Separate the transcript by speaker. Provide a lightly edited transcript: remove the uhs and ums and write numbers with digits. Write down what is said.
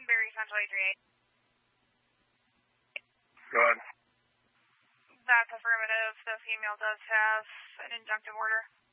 Speaker 1: Barry Central 838.
Speaker 2: Go ahead.
Speaker 1: That's affirmative. The female does have an injunctive order.